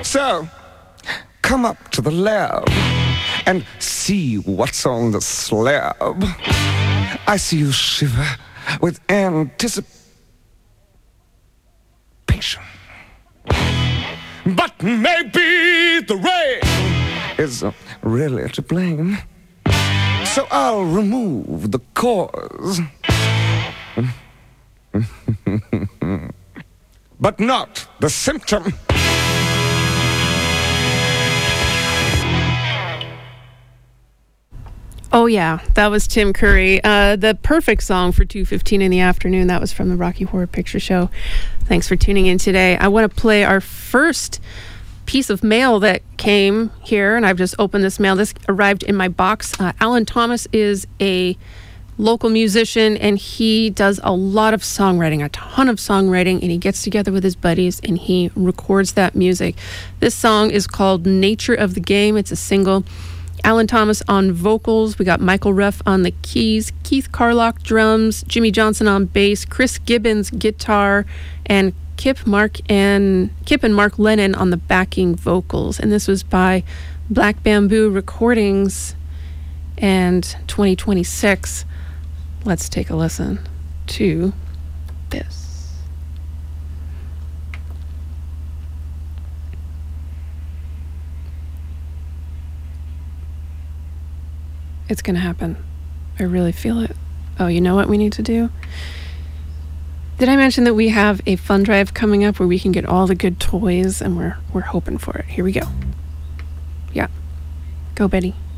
So, come up to the lab and see what's on the slab. I see you shiver with anticipation. But maybe the rain is really to blame. So I'll remove the cause. But not the symptom. Oh yeah, that was Tim Curry. The perfect song for 2:15 in the afternoon. That was from the Rocky Horror Picture Show. Thanks for tuning in today. I want to play our first piece of mail that came here, and I've just opened this mail. This arrived in my box. Alan Thomas is a local musician, and he does a lot of songwriting, a ton of songwriting, and he gets together with his buddies and he records that music. This song is called Nature of the Game. It's a single. Alan Thomas on vocals. We got Michael Ruff on the keys, Keith Carlock drums, Jimmy Johnson on bass, Chris Gibbons guitar, and Kip and Mark Lennon on the backing vocals. And this was by Black Bamboo Recordings and 2026. Let's take a listen to this. It's going to happen. I really feel it. Oh, you know what we need to do? Did I mention that we have a fun drive coming up where we can get all the good toys, and we're hoping for it. Here we go. Yeah. Go, Betty.